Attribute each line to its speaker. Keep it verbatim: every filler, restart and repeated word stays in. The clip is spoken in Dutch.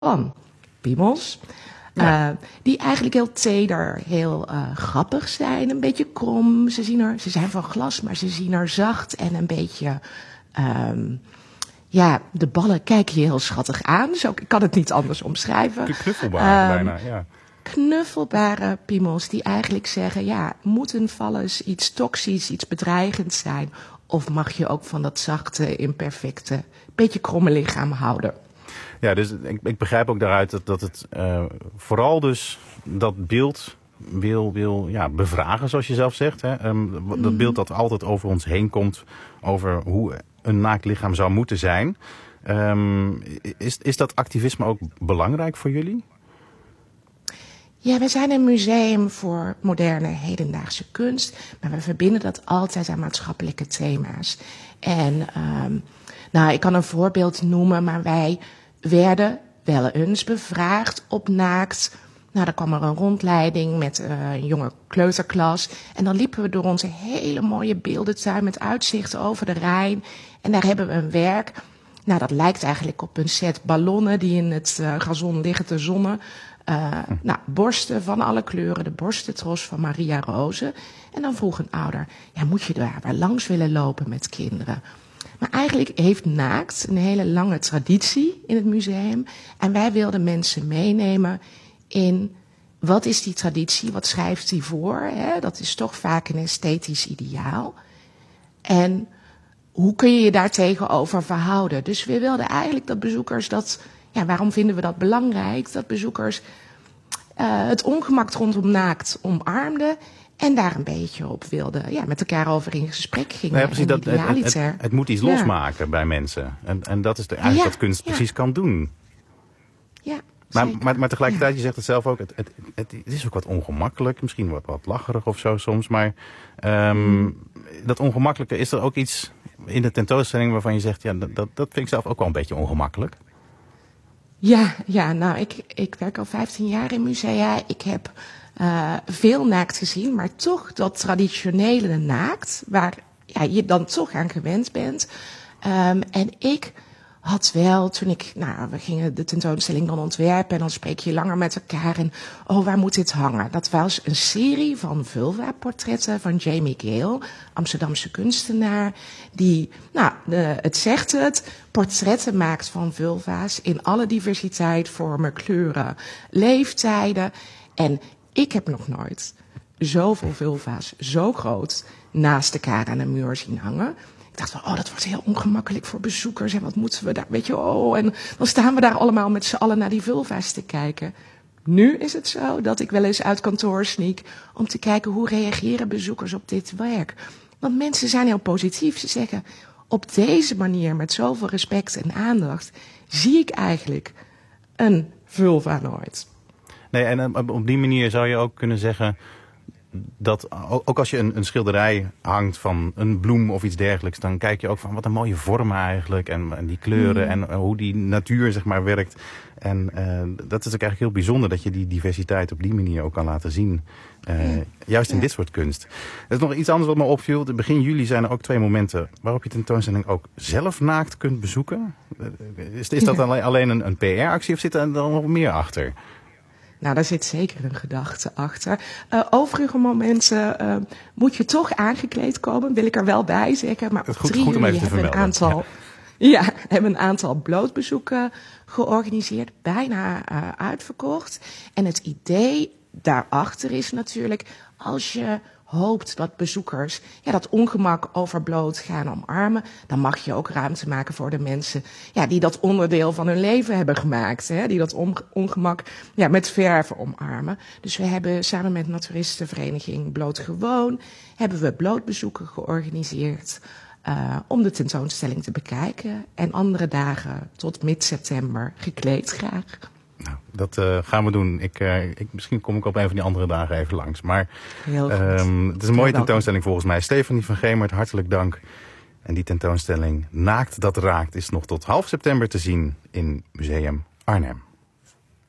Speaker 1: van piemels. Ja. Uh, die eigenlijk heel teder, heel uh, grappig zijn. Een beetje krom. Ze, zien er, ze zijn van glas, maar ze zien er zacht en een beetje... Um, ja, de ballen kijken je heel schattig aan. Zo, ik kan het niet anders omschrijven.
Speaker 2: Knuffelbare um, bijna, ja.
Speaker 1: Knuffelbare piemels die eigenlijk zeggen... ja, moet een vallus iets toxisch, iets bedreigends zijn... of mag je ook van dat zachte, imperfecte, beetje kromme lichaam houden?
Speaker 2: Ja, dus ik, ik begrijp ook daaruit dat, dat het uh, vooral dus dat beeld wil, wil ja, bevragen, zoals je zelf zegt. Hè? Um, mm. Dat beeld dat altijd over ons heen komt, over hoe een naakt lichaam zou moeten zijn. Um, is, is dat activisme ook belangrijk voor jullie?
Speaker 1: Ja, we zijn een museum voor moderne, hedendaagse kunst. Maar we verbinden dat altijd aan maatschappelijke thema's. En um, nou, ik kan een voorbeeld noemen, maar wij werden wel eens bevraagd op naakt. Nou, dan kwam er een rondleiding met uh, een jonge kleuterklas. En dan liepen we door onze hele mooie beeldentuin met uitzicht over de Rijn. En daar hebben we een werk. Nou, dat lijkt eigenlijk op een set ballonnen die in het uh, gazon liggen te zonnen. Uh, nou, borsten van alle kleuren, de borstentros van Maria Rose. En dan vroeg een ouder, ja, moet je daar wel langs willen lopen met kinderen? Maar eigenlijk heeft naakt een hele lange traditie in het museum. En wij wilden mensen meenemen in wat is die traditie, wat schrijft die voor? Hè? Dat is toch vaak een esthetisch ideaal. En hoe kun je je daar tegenover verhouden? Dus we wilden eigenlijk dat bezoekers dat... Ja, waarom vinden we dat belangrijk? Dat bezoekers uh, het ongemak rondom naakt omarmden... en daar een beetje op wilden, ja, met elkaar over in gesprek gingen.
Speaker 2: Nou ja, precies, dat, het, het, het moet iets ja. losmaken bij mensen. En, en dat is de, eigenlijk ja, wat kunst ja. precies kan doen.
Speaker 1: Ja,
Speaker 2: maar, maar, maar tegelijkertijd, ja. je zegt het zelf ook, het, het, het, het is ook wat ongemakkelijk. Misschien wat, wat lacherig of zo soms. Maar um, mm. dat ongemakkelijke, is er ook iets in de tentoonstelling waarvan je zegt... ja, dat, dat vind ik zelf ook wel een beetje ongemakkelijk?
Speaker 1: Ja, ja, nou, ik, ik werk al vijftien jaar in musea. Ik heb uh, veel naakt gezien, maar toch dat traditionele naakt, waar ja, je dan toch aan gewend bent. Um, en ik had wel, toen ik, nou, we gingen de tentoonstelling dan ontwerpen en dan spreek je langer met elkaar en, oh, waar moet dit hangen? Dat was een serie van vulva-portretten van Jamie Gale, Amsterdamse kunstenaar, die, nou, uh, het zegt het, portretten maakt van vulva's in alle diversiteit, vormen, kleuren, leeftijden. En ik heb nog nooit zoveel vulva's zo groot naast elkaar aan een muur zien hangen. Ik dacht van, oh, dat wordt heel ongemakkelijk voor bezoekers. En wat moeten we daar, weet je, oh. En dan staan we daar allemaal met z'n allen naar die vulva's te kijken. Nu is het zo dat ik wel eens uit kantoor sneak om te kijken hoe reageren bezoekers op dit werk. Want mensen zijn heel positief. Ze zeggen, op deze manier, met zoveel respect en aandacht, zie ik eigenlijk een vulva nooit.
Speaker 2: Nee, en op die manier zou je ook kunnen zeggen dat ook als je een, een schilderij hangt van een bloem of iets dergelijks, dan kijk je ook van wat een mooie vormen eigenlijk en, en die kleuren mm. en uh, hoe die natuur zeg maar werkt. En uh, dat is ook eigenlijk heel bijzonder dat je die diversiteit op die manier ook kan laten zien. Uh, ja. Juist in ja. dit soort kunst. Er is nog iets anders wat me opviel. Begin juli zijn er ook twee momenten waarop je tentoonstelling ook zelf naakt kunt bezoeken. Is, is dat alleen, alleen een, een P R-actie of zit er dan nog meer achter?
Speaker 1: Nou, daar zit zeker een gedachte achter. Uh, overige momenten uh, moet je toch aangekleed komen, wil ik er wel bij zeggen. Maar op
Speaker 2: goed,
Speaker 1: drie
Speaker 2: goed
Speaker 1: juli hebben we een aantal, ja. Ja, hebben een aantal blootbezoeken georganiseerd, bijna uh, uitverkocht. En het idee daarachter is natuurlijk, als je hoopt dat bezoekers ja, dat ongemak over bloot gaan omarmen, dan mag je ook ruimte maken voor de mensen ja, die dat onderdeel van hun leven hebben gemaakt. Hè, die dat ongemak ja, met verve omarmen. Dus we hebben samen met Naturistenvereniging Bloot Gewoon, hebben we blootbezoeken georganiseerd uh, om de tentoonstelling te bekijken. En andere dagen tot mid-september gekleed graag.
Speaker 2: Nou, dat uh, gaan we doen. Ik, uh, ik, misschien kom ik op een van die andere dagen even langs. Maar
Speaker 1: Heel
Speaker 2: um, het is een mooie tentoonstelling volgens mij. Stefanie van Gemert, hartelijk dank. En die tentoonstelling Naakt dat raakt is nog tot half september te zien in Museum Arnhem.